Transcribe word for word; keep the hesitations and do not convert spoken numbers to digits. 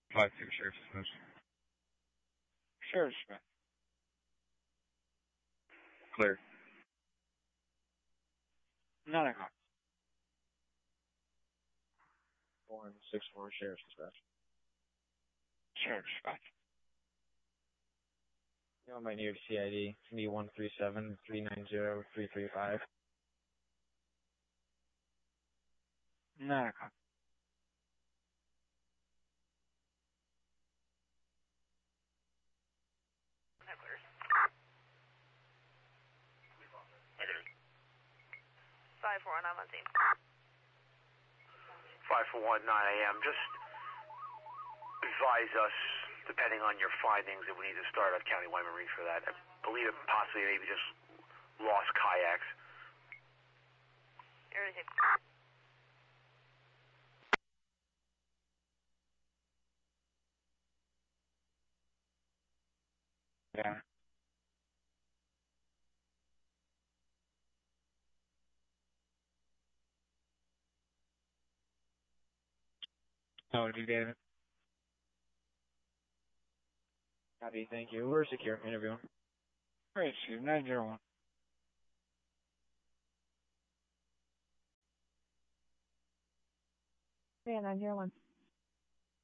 Five two Sheriff Dispatch. Sheriff Dispatch. Clear. Nine o'clock. One six four Sheriff Dispatch. Sheriff Dispatch. You know my New York C I D. It's gonna be one three seven three nine zero three three five. Nine o'clock. five four one, I'm on scene. five four one, nine A M. Just advise us, depending on your findings, if we need to start on Countywide Marine for that. I believe it possibly maybe just lost kayaks. You're ready. Yeah. How would you get it? Copy, thank you. We're secure. Interview. Great, Steve. nine zero one. Yeah, nine zero one.